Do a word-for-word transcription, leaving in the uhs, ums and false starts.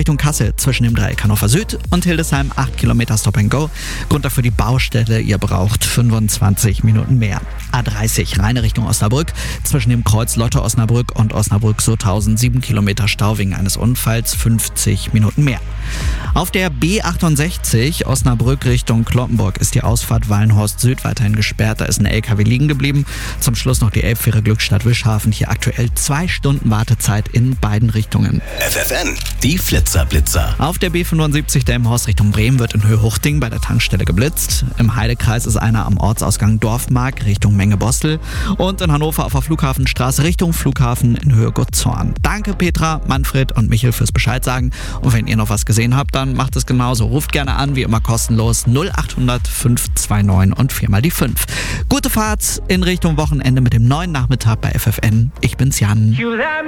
Richtung Kassel zwischen dem Dreieck Hannover Süd und Hildesheim acht Kilometer Stop and Go. Grund dafür die Baustelle, ihr braucht fünfundzwanzig Minuten mehr. A dreißig Rheine Richtung Osnabrück zwischen dem Kreuz Lotte-Osnabrück und Osnabrück-Sutthausen sieben Kilometer Stau wegen eines Unfalls, fünfzig Minuten mehr. Auf der B achtundsechzig Osnabrück Richtung Cloppenburg ist die Ausfahrt Wallenhorst Süd weiterhin gesperrt. Da ist ein L K W liegen geblieben. Zum Schluss noch die Elbfähre Glückstadt-Wischhafen. Hier aktuell zwei Stunden Wartezeit in beiden Richtungen. F F N, die Flitzer-Blitzer. Auf der B fünfundsiebzig Delmenhorst Richtung Bremen wird in Höhe-Huchting bei der Tankstelle geblitzt. Im Heidekreis ist einer am Ortsausgang Dorfmark Richtung Menge-Bostel. Und in Hannover auf der Flughafenstraße Richtung Flughafen in Höhe Gutshorn. Danke Petra, Manfred und Michel fürs Bescheid sagen. Und wenn ihr noch was gesehen habt, dann macht es genauso. Ruft gerne an, wie immer kostenlos null acht hundert fünf zwei neun und viermal die fünf. Gute Fahrt in Richtung Wochenende mit dem neuen Nachmittag bei F F N. Ich bin's Jan.